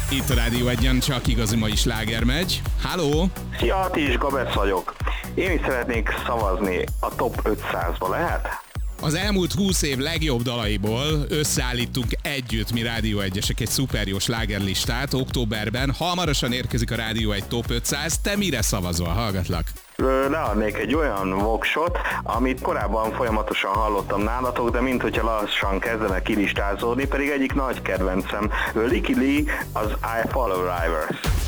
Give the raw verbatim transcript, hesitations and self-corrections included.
Itt a Rádió Egyen csak igazi mai sláger megy. Halló! Szia, Ati, Gabesz vagyok. Én is szeretnék szavazni a top ötszázba, lehet? Az elmúlt húsz év legjobb dalaiból összeállítunk együtt mi Rádió egyesek egy szuper jó slágerlistát októberben. Hamarosan érkezik a Rádió egy top ötszáz. Te mire szavazol? Hallgatlak! Leadnék egy olyan voksot, amit korábban folyamatosan hallottam nálatok, de mint hogyha lassan kezdenek kilistázódni, pedig egyik nagy kedvencem, Licky Lee, az I Follow Rivers.